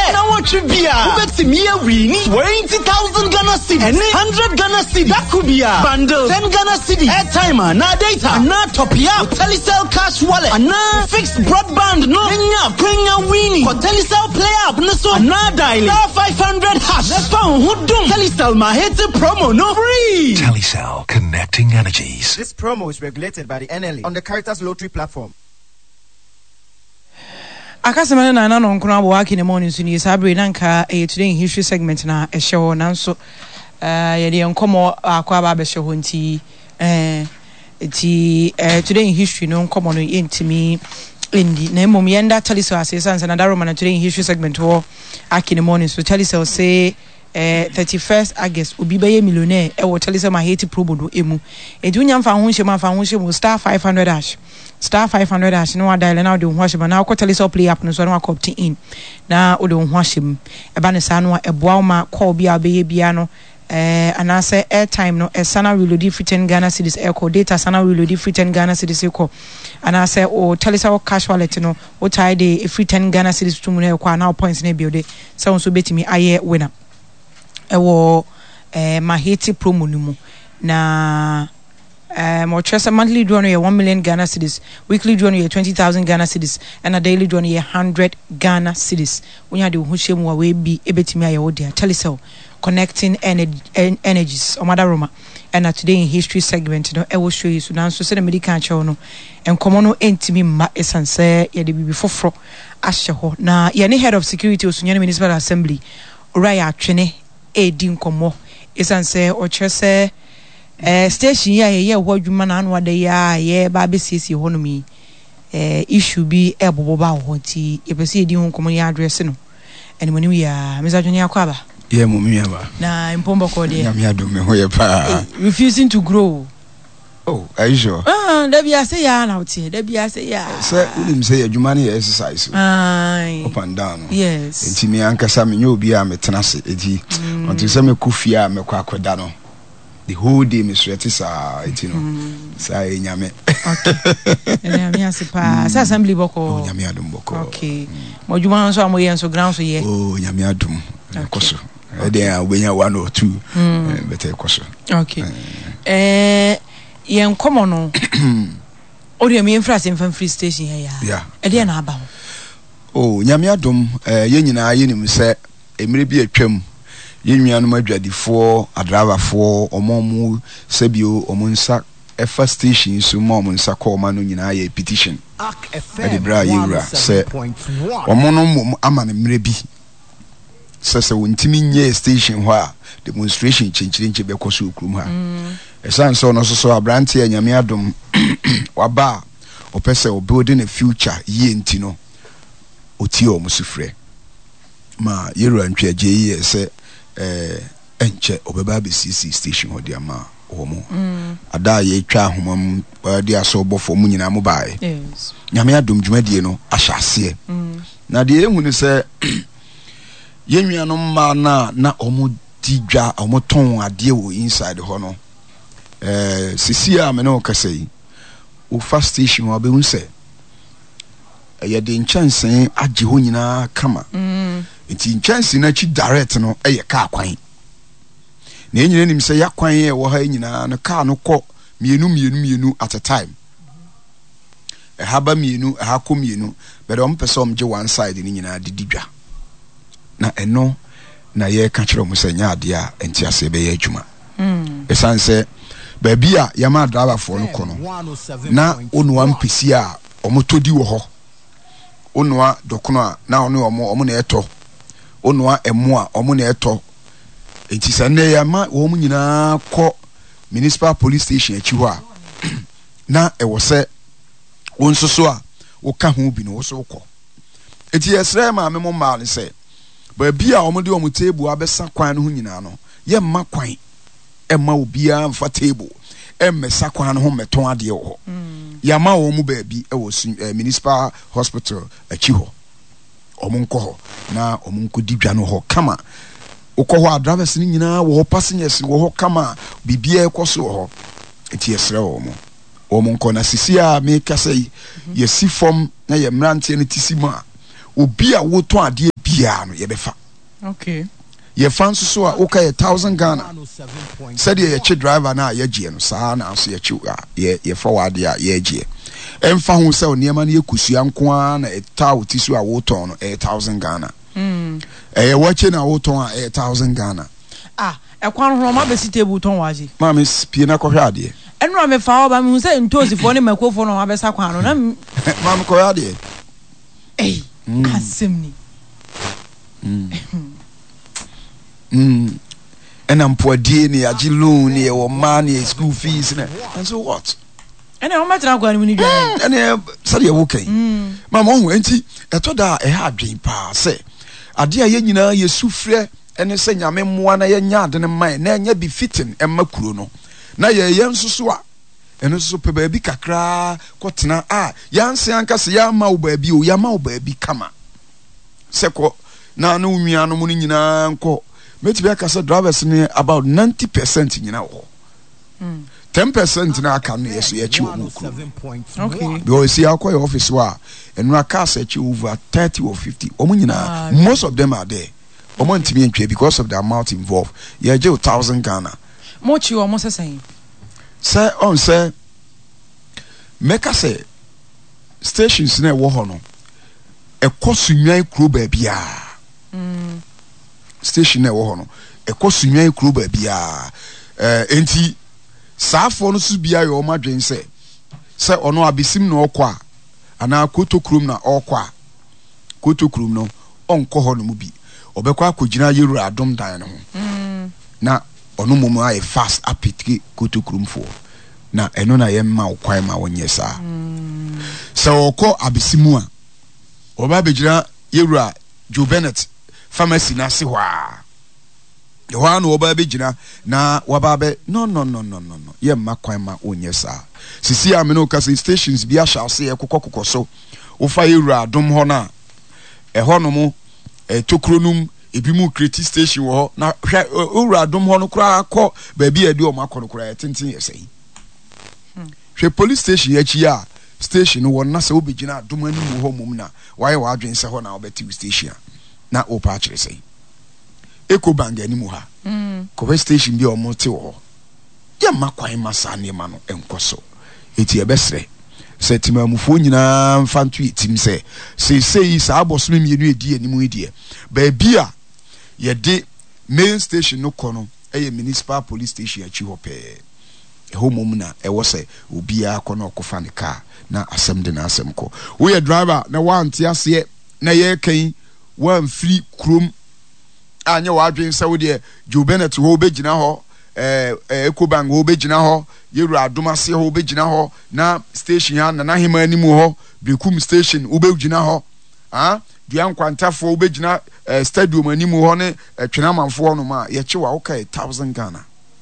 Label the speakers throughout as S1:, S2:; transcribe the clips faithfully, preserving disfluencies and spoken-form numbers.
S1: Now what you be? Ubeti me a winnie twenty thousand Ghana cedi and one hundred Ghana cedi. That could be a bundle ten Ghana cedi. Airtime, na data, na top up. Telecel cash wallet, na fixed broadband. No, nya kwenya winnie. For Telecel play up, na so na dial five hundred hash. Let's go. Who don't Telecel my hit promo no free.
S2: Telecel, connecting energies.
S3: This promo is regulated by the N L A on the Caritas Lottery platform.
S4: Akasemana na na no nkuna bo waki ne morning so ni sabre nanka eh today in history segment na ehye ho nanso eh ye de nkomo akwa ba be hye ho nti eh ti eh today in history no nkomo no yentimi endi na emom yenda Telecel asesansa na daroma na today in history segment ho aki ne morning so Telecel say eh thirty-first August obi be ye millionaire e wo Telecel ma hate probo do emu enti unya mfa ho hye ma mfa ho hye mo star five hundred hash star five hundred hash no dial na do ho hye ma na ko Telecel play up no so na ko opt in na o do ho hye m e ba ne sa no e boa ma call bia be ye bia no eh anase airtime no e sana reload free ten Ghana cedis e ko data sana reload free ten Ghana cedis e ko anase o Telecel cash wallet no o tie de free ten Ghana cedis to mu na e ko na points na build so so betimi aye winner ewo eh mahiti promo numu na eh mo trust monthly draw no one million Ghana cedis, weekly draw no twenty thousand Ghana cedis, and a daily draw no one hundred Ghana cedis. Unya de hu shemu we bi ebetimi aye wo dia Telecel connecting energy, en- energies omada roma and today in history segment no e wo show you so na so se na medical show no enkomo no entimi ma esanse ye de bibi foforo ahye ho na ye ne head of security osunya municipal assembly Uraya Atwene edi nkomo esanse o chese eh station ya ye ho adwuma na anu ade ya ye ba be sisi ho no mi eh issue bi ebobo ba ho ti e pese edi ho nkomo ya address no eni mo ni ya meza dwene akwaba
S5: ye mo mi aba
S4: na impombo ko de
S5: na mi ado me ho ye pa
S4: refusing to grow.
S5: Oh, are you sure?
S4: Ah, da bia say ya na uti, da bia say ya.
S5: Say unim say adwuma na exercise.
S4: Ai.
S5: Up and down.
S4: Yes.
S5: Enti me ankasa me nyo obi a metena se eti. Onto say me kufia me kwa akoda no. The whole day me sweat sa eti no. Say nyame.
S4: Okay. Nyame asipa. Sa assembly boko.
S5: Oh, nyame adum boko.
S4: Okay. Mo dwuma nso amoye nso ground so ye.
S5: Oh, nyame adum. Koso. E dey obenya one or two. Better koso.
S4: Okay. Eh yen komo no ori am infra sem fan free station here
S5: ya
S4: e dey na aba ho
S5: oh nyame adom eh ye nyina ye nim se emire bi atwam ye nnuanum adwadifo adrabafo omomu sebio omunsa efa station so mo omunsa call ma no nyina ye petition e de bra yura se omono mum ama ne mire bi se se wontimi nye station ho a demonstration chinchiri nche be koso okrum ha esan so no so so abrante anyame adom waba opese o building a future ye ntino oti o musufre ma yero antwe age ye se eh enche obeba be C C station ho dia ma o mo ada ye twa ahomam dia so bofo mu nyina mo bae yes nyame adom dwumadie no ahyase na de ehunu ne se yennuanom ma na na omo digwa omo ton ade wo inside ho no eh sisi a me no kasai o fast station wa be unse eh de nchansen age ho nyina kama mm enti nchansen na chi direct no eh ka kwan na enyina nim se yakwan e wo ha nyina no ka no kọ mienu mienu mienu at a time eh haba mienu eh ha ko mienu but om pese om je one side ni nyina dididwa na eno na ye ka kire om se nya ade a enti ase be ye adwuma mm esanse baby a yama driver for no kono na onua mpesi a omotodi wo ho onua dokono a na ono omo omo na eto onua emo a omo na eto enti sane yama wo mu nyina kọ municipal police station achi ho a na e wo se wonsoso a wo ka ho bi no wo so kọ enti yesre ma me mo ma ne se baby a omo de omo table abesa kwan no ho nyina no ye ma kwan emma obia mfa table emmesa kwan no ho meton ade ho yama wo mu baabi e wo municipal hospital achi ho omo nko ho na omo nko didwa no ho kama uko ho drivers ni nyina wo passengers wo ho kama bibia ekoso ho eti esre wo mo wo mo nko na sisi a me kasa yi ye si form na ye mrante ne tisima obi a wo ton ade bi bia no ye befa
S4: okay
S5: ye fan so a okay one thousand Ghana said ye chi driver na ye gie no saa na so ye chi ye ye forward ya ye gie emfa ho se oniema na ye kusua nko a na eta otisu a wo ton no one thousand Ghana mm eh wache na wo ton a one thousand Ghana
S4: ah e kwan ho ma be si table ton waje
S5: ma me pie na ko hwe ade
S4: enu me fa oba me hu se ntosifo ne makofo no ma be sa kwan no na
S5: ma me ko hwe ade
S4: eh asemni
S5: mm mm and I'm poor dear near Jiluni or money school fees and so what?
S4: And I'm not going to do
S5: and sorry, okay. Mamma went I told her a hard dream pa say. A dear yenina ye souffle and a senya memoana yan yard and a mine, nan ye be fitting and macruno. Na ye yan susua and also baby cacra, cotna ah, yan seancas yamau baby, yamau baby kama. Seko na no mi anu muni nyina nko. Meti be aka say drivers ni about ninety percent nyina wo. Mm. ten percent na aka no yeso ye chi wo ku.
S4: Okay.
S5: Because see akwa your office wa enura car search over thirty or fifty. Omo nyina ah, most of them are there. Omo ntimi ntwe because of the amount involved. Ye je one thousand Ghana.
S4: Mo chi omo se say.
S5: Say on say meka say stations na wo ho no. E kosunwan kuro ba bia. Mm. Station na wo ho no e kosunwan kuro ba bia eh enti saafo no su bia yo madwen se se ono abesim na okwa ana kotokrum na okwa kotokrum no onko ho no mu bi obekwa akogina yeru adom dan no ho mm. na ono momo aye fast apitki kotokrum fo na eno na yemma okwan ma wonye sa mm. se okọ abesimu a oba begira yeru a Joe Bennett pharmacy na se hwa ye hwa no oba begina na wababe no no no no no no ye makwan ma onye sa sisi ameno ka stations bia shall say ekokokoko so wo fa yewura adom ho na e ho no mu e tokronum ebi mu create station wo na hwa owura adom ho no kura akọ ba bia di o makọ kura tenten ye sei hwe police station ya chi a station wo na se obegina adom ani mu ho mum na waye wa adwen se ho na obeti station na opa akire sei Eco Bank ani mu ha mm ko station bi o mo te wo ya makwan masa ne ma no enkoso eti ebesre se timamufo nyina mfantu etim se se sei sa aboso me mienu edi ani mu edi ba bia ye de main station no kono eye municipal police station achi ho pe e ho mom na e wo se obia kono okofa ne car na asem de na asem ko wo ye driver na wanti ase na ye kan wan free krom anya wa adwen se wo de Joe Bennett ho begina ho eh Eco Bank ho begina ho yeru adomase ho begina ho na station ya na na hema animu ho Bekum station ho begina ho ah duan kwantafo ho begina eh, stadium animu ho ne twena manfo no ma ye che wa wo kai one thousand Ghana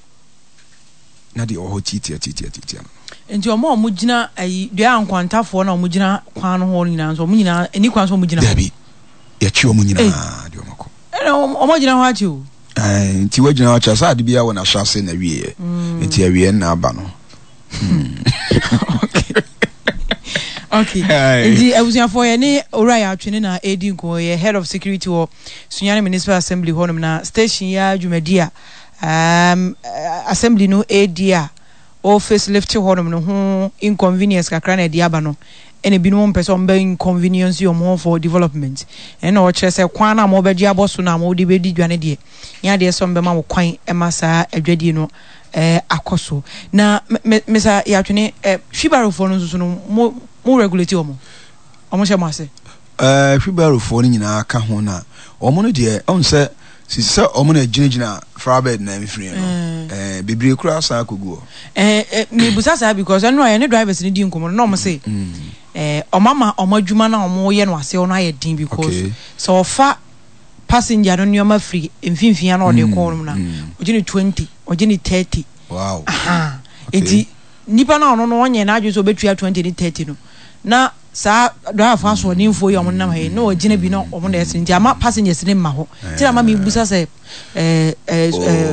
S5: na de ho titi titi titi
S4: enti omo omo gina ayi duan kwantafo na omo gina kwan no ho nyina so omo nyina eni kwan so omo gina
S5: Dabi ye che omo nyina de omo ko
S4: omo gina ho achi o
S5: eh nti wagina ho achi sa de bia wona hwase na wiye nti awie na aba no
S4: okay nti abusuafo ye ne ora ya atwene na edi nko ye head of security wo Sunyani Municipal Assembly honum na station ya Dwumadia um uh, assembly no edia office lift honum no ho inconvenience kakra na dia ba no ene binum person be inconvenience yo mo for development ene o kire se kwan na mo beji aboso na mo de bedi dwane de ya de so mbe ma mo kwan e masa adwadi no eh akoso na mesa ya twene eh Hwibaro fo no so no mo mo regulate omo omo she mo ase
S5: eh Hwibaro fo ni nyina aka ho na omo no de on se sisa omo na ginagina frabed na mfiri no eh bebre kura sa akogu
S4: eh eh me busa sa because I know I any drivers ni di nkomo no mo say eh omama omadwuma na omo ye no ase ono aye din because so fa passenger no nyoma free mfimfia na ode ko no na ogini twenty ogini thirty
S5: wow
S4: aha eti nipa na ono no onye na adwo so betua twenty ni thirty no na sa driver fa so ni mfo yi omo na he no ogina bi no omo na ese nti ama passengers ni ma ho ti ama me busa say eh eh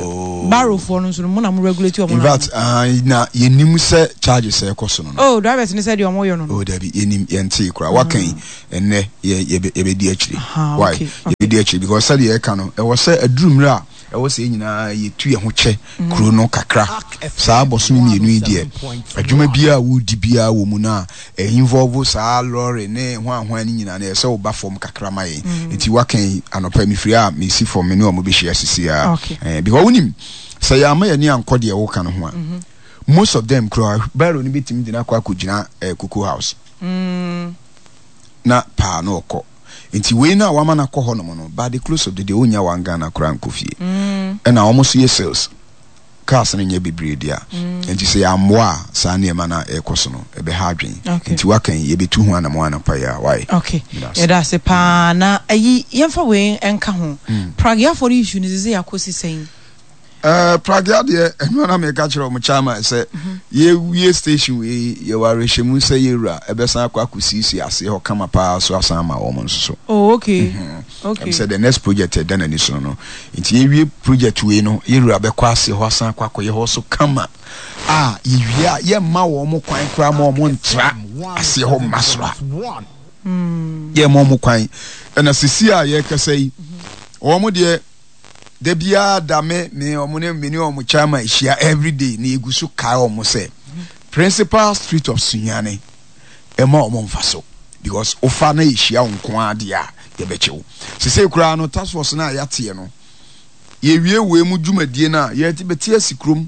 S4: barrow for no so mo na mo regulate o mo.
S5: In fact, uh, na yenim se charges e koso no.
S4: Oh, drivers ni say the omo yo no.
S5: Oh, David, yenim yente kura. Wakan enne ye ye be di akiri. Why? Ye di akiri because say e ka no. E wo say adurumra e wo say nyina ye tu ye ho che kuro no kakra. Saa boso mi enu die. Adwuma bia wo di bia wo mu na e involve saa lorry ne ho ahon ani nyina na e say wo ba form kakra mai. Enti wakan anopa mi free a mi si form me no mo be share sisi a. Eh because wonim say ya ma ye ni anko de wo ka no ho a. Most of them crow barrow ni bitimi dina kwa kugina eh, Cocoa House.
S4: Mm.
S5: Na pa no ko. Nti we na wa ma na ko ho no no by the close of the day onya wanga na kra nkofie.
S4: Mm.
S5: And almost year sales. Cars na nya bebre dia. Nti say amwa sa na ma na ekoso no e be ha dwen. Nti wakan ye betu ho anamo anapa ya why.
S4: Okay. E da se pa na ayi yemfa we enka ho. Pragia for issue ni ze yakosi sen.
S5: Uh, Pragia de eno na me ka kire o mo chama say ye wie station we ye ware hwemu say ye ra e be san akwa kusisi ase ho kama pa so asan ma wo mo nso.
S4: Oh, okay.
S5: Mm-hmm.
S4: Okay.
S5: I said the next project e dana ni so no. Nti ye wie project we no ye ra be kwa ase ho asan akwa ko ye ho so kama. Ah, ye wie ye ma wo mo kwan kra ma mo ntra ase ho masra.
S4: Mm.
S5: Ye mo mo kwan. E na sisi a ye kasa yi. Wo mo de de bia dame me omune mini omu chama ishia every day na egusu kai omu say principal street of Sunyane ema omu mfaso because ofa na ishia nko ade a ye bechewo sese kura no task force na yate no ye wie we mu dwumadie na ye ti betie sikrum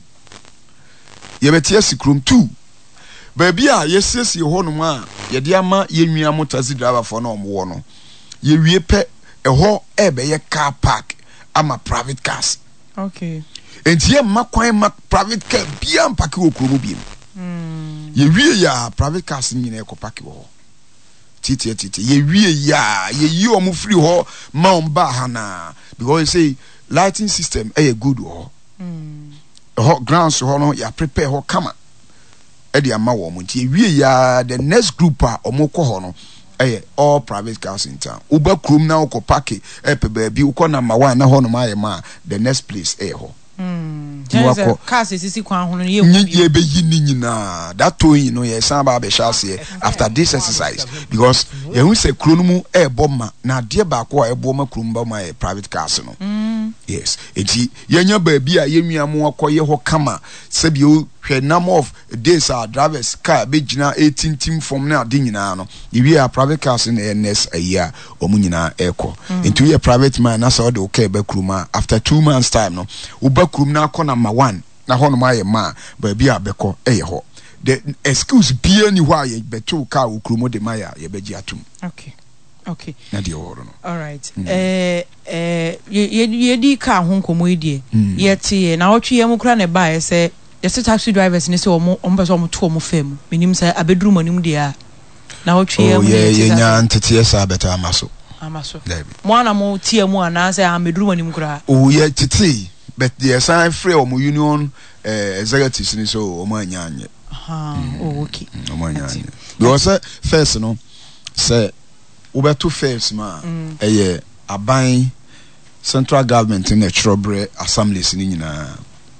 S5: ye betie sikrum two baby a ye siesie ho no ma ye de ama ye nwia mo taxi driver for na omu wo no ye wie pe eho ebe ye car park ama private cars.
S4: Okay.
S5: Enti ye makwan ma private car bia mpake wo kromo biem.
S4: Mm.
S5: Ye wie ya private cars nyina e ko pake wo. Titi titi ye wie ya ye yi omo free ho ma on ba hana because you say lighting system e good ho.
S4: Mm.
S5: Ho grounds ho no ya prepare ho kama. E de ama wo mo nti ye wie ya the next group a omo ko ho no eh all private cars in town. Uba krum na uko pake eh pe baby uko number one na ho no ma ma the next place eh ho.
S4: Mm. Wako cars sisi kwa ho no ye
S5: ye be yini nyina that to you know ye san ba be shase after this exercise because ye hu se kru no mu eh bomma na de ba ko eh bomma krum ba ma private cars no.
S4: Mm.
S5: Yes. Enti ye nya ba bi a ye nwia mo akoye ho kama se bi o hwe number of days our drivers car be gina eighteen team from na de nyina no ye wi a private cars in N S a year o mu nyina eko into ye private man na so de o ka ba kruma after two months time no wo ba krum na ko number one na ho no ma ye ma ba bi a beko e ye ho the excuse bi ani ho a ye beto car wo krumo de ma ya ye be gi atum.
S4: Okay. Okay.
S5: Na de woro no.
S4: All right. Mm. Eh eh ye ye di ka ho nkomo idie. Ye tie na otwe ye mu kra ne ba ye se yes taxi drivers ni se omo omo be so omo to omo fam. Minim se abeduru manim dia. Na otwe ye mu
S5: ye ye nya ntete sa beta amaso.
S4: Amaso. Mo ana mo tie mu ana se ameduru manim kra.
S5: O ye tete but the sign free omo union eh executives ni so omo anya anye.
S4: Aha. Oh okay.
S5: Omo anya anye. Because first no say ubeto first ma eye aban central government in the Trobre assemblies ni nyina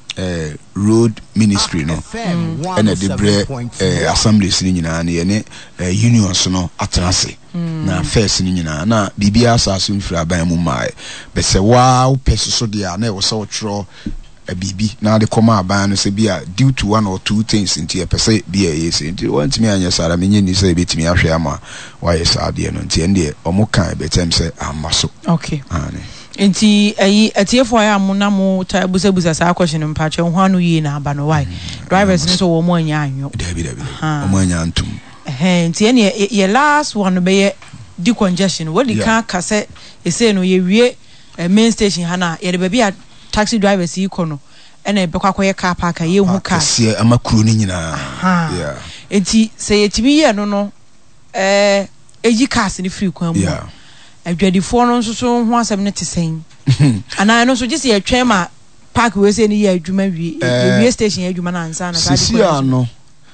S5: eh road ministry no and the debre eh assemblies ni nyina na ye ne unions no atrase na first ni nyina na bibia asaso mfiri aban mu mai be se wa wo peso dia na e wo se wo tro a bibi na de koma aban no se bia due to one or two things into a pese bia yes into want me anya sara menye ni se betimi ahwe ama why is ade no nti ende omo kan betem se amaso.
S4: Okay. Ane enti ayi atiefo ya amuna mo ta busa busa sa question mpache ho anu yi na aba no why drivers ni so wo mo anya anyo
S5: dabi dabi omo anya antum
S4: eh enti ene ye last one be ye decongestion what the car kase e say no ye wie main station hana ye de ba bia taxi drivers yi kono ene be kwakoye car park ye hu car
S5: se amakuru ni nyina
S4: yeah enti se yetimi ye no no eh eji cars ni free kwan mu yeah adwadifo no nso so ho asem ne tesen ana no so gise ye twem a park we say ni ye adwuma wie wie station ye adwuma na ansa na ka
S5: de ko no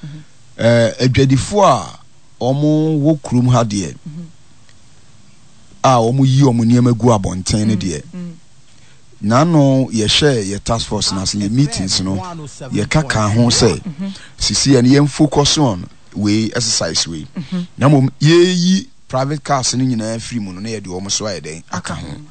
S5: eh adwadifo a omo wo krum ha de a omo yi omo niam agu abonten ne de nano ye share ye task force na ye meetings no ye kaka ho say sisi and ye focus on we exercise we na mom ye yi private cars ni nyina free mu no na ye de omo so aye den aka ho